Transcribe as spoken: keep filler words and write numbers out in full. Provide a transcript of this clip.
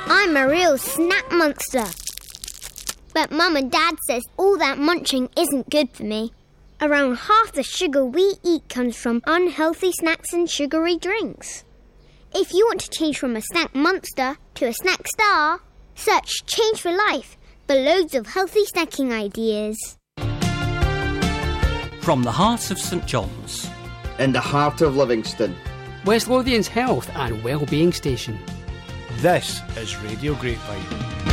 I'm a real snack monster. But Mum and Dad says all that munching isn't good for me. Around half the sugar we eat comes from unhealthy snacks and sugary drinks. If you want to change from a snack monster to a snack star, search Change for Life for loads of healthy snacking ideas. From the heart of St John's, in the heart of Livingston, West Lothian's health and wellbeing station. This is Radio Grapevine.